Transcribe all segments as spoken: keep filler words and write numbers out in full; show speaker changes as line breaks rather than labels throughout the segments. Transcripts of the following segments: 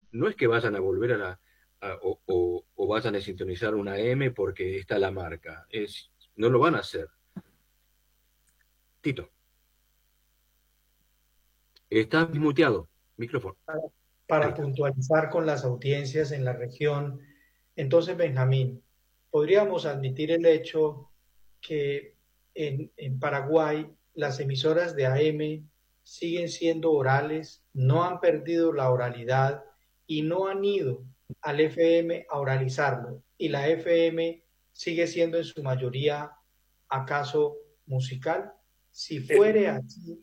no es que vayan a volver a la, a- o, o- o vayan a sintonizar una M porque está la marca, es, no lo van a hacer. Tito, estás muteado, micrófono.
para,
Ahí
para
está.
puntualizar con las audiencias en la región. Entonces, Benjamín, podríamos admitir el hecho que en, en Paraguay las emisoras de A M siguen siendo orales, no han perdido la oralidad y no han ido al F M a oralizarlo. Y la F M sigue siendo en su mayoría, acaso, musical. Si
Eh,
fuere así,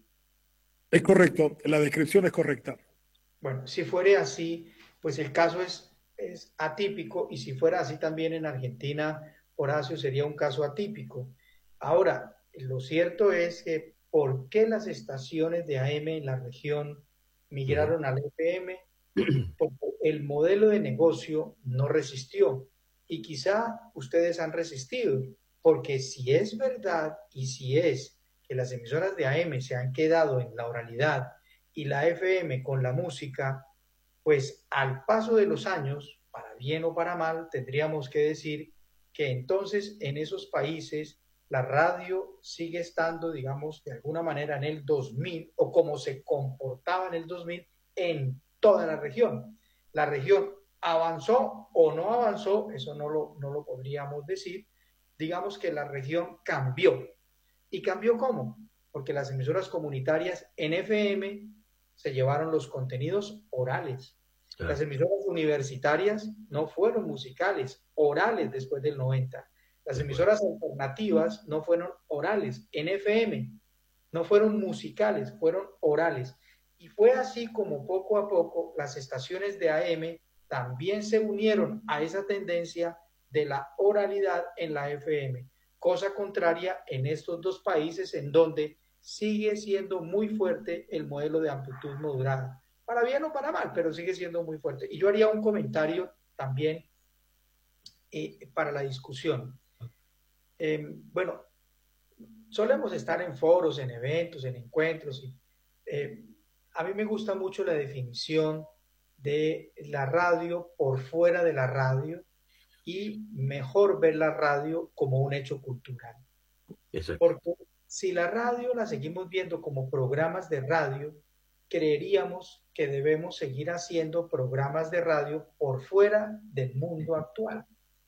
es correcto, la descripción es correcta.
bueno, si fuere así, pues el caso es, es atípico y si fuera así también en Argentina, Horacio, sería un caso atípico. Ahora, lo cierto es que ¿por qué las estaciones de A M en la región
Ujú.
migraron al F M? Porque el modelo de negocio no resistió y quizá ustedes han resistido, porque si es verdad y si es que las emisoras de A M se han quedado en la oralidad y la F M con la música, pues al paso de los años, para bien o para mal, tendríamos que decir que entonces en esos países la radio sigue estando, digamos, de alguna manera en el dos mil o como se comportaba en el dos mil en toda la región. La región avanzó o no avanzó, eso no lo, no lo podríamos decir. Digamos que la región cambió. ¿Y cambió cómo? Porque las emisoras comunitarias en F M se llevaron los contenidos orales. Las
Claro.
emisoras universitarias no fueron musicales, orales después del noventa. Las
Después.
emisoras alternativas no fueron orales en F M, no fueron musicales, fueron orales. Y fue así como poco a poco las estaciones de A M también se unieron a esa tendencia de la oralidad en la F M, cosa contraria en estos dos países en donde sigue siendo muy fuerte el modelo de amplitud modulada, para bien o para mal, pero sigue siendo muy fuerte. Y yo haría un comentario también eh, para la discusión. Eh, bueno, solemos estar en foros, en eventos, en encuentros. Y, eh, a mí me gusta mucho la definición de la radio por fuera de la radio y mejor ver la radio como un hecho cultural.
Exacto.
Porque si la radio la seguimos viendo como programas de radio, creeríamos que debemos seguir haciendo programas de radio por fuera del mundo actual.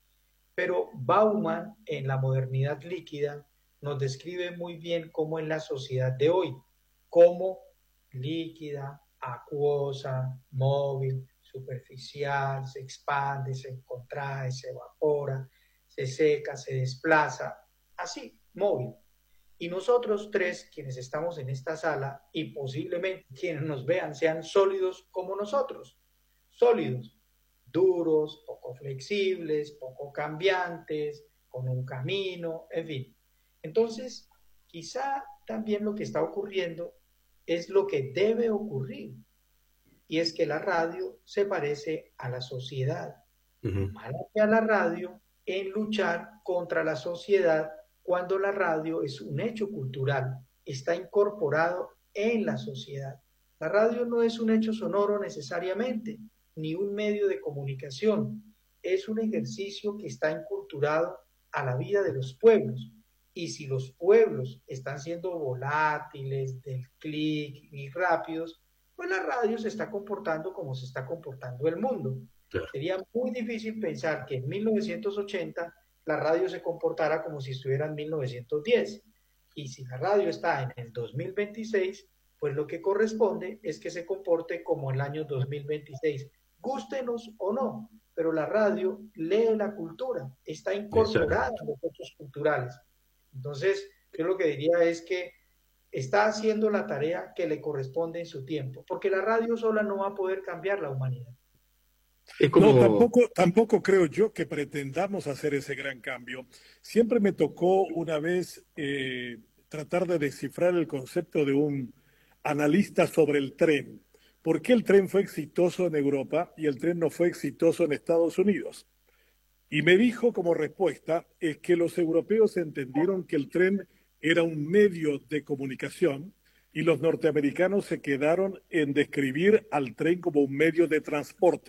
Pero Bauman, en La modernidad líquida, nos describe muy bien cómo es la sociedad de hoy, cómo líquida, acuosa, móvil, superficial, se expande, se contrae, se evapora, se seca, se desplaza, así, móvil. Y nosotros tres, quienes estamos en esta sala, y posiblemente quienes nos vean sean sólidos como nosotros, sólidos, duros, poco flexibles, poco cambiantes, con un camino, en fin. Entonces, quizá también lo que está ocurriendo es lo que debe ocurrir, y es que la radio se parece a la sociedad.
Ujú.
Mal a la radio en luchar contra la sociedad cuando la radio es un hecho cultural, está incorporado en la sociedad. La radio no es un hecho sonoro necesariamente, ni un medio de comunicación, es un ejercicio que está inculturado a la vida de los pueblos. Y si los pueblos están siendo volátiles, del clic y rápidos, pues la radio se está comportando como se está comportando el mundo.
Claro.
Sería muy difícil pensar que en mil novecientos ochenta la radio se comportara como si estuviera en mil novecientos diez. Y si la radio está en el dos mil veintiséis, pues lo que corresponde es que se comporte como el año dos mil veintiséis. Gústenos o no, pero la radio lee la cultura, está incorporada
Exactamente.
a los hechos culturales. Entonces, yo lo que diría es que está haciendo la tarea que le corresponde en su tiempo, porque la radio sola no va a poder cambiar la humanidad.
Es
No,
como,
tampoco, tampoco creo yo que pretendamos hacer ese gran cambio. Siempre me tocó una vez eh, tratar de descifrar el concepto de un analista sobre el tren. ¿Por qué el tren fue exitoso en Europa y el tren no fue exitoso en Estados Unidos? Y me dijo como respuesta es que los europeos entendieron que el tren era un medio de comunicación y los norteamericanos se quedaron en describir al tren como un medio de transporte.